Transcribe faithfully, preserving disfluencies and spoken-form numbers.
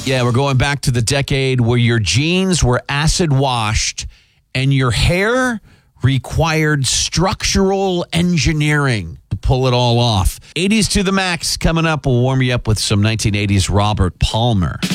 Yeah, we're going back to the decade where your jeans were acid washed and your hair required structural engineering to pull it all off. eighties to the max coming up. We'll warm you up with some nineteen eighties Robert Palmer.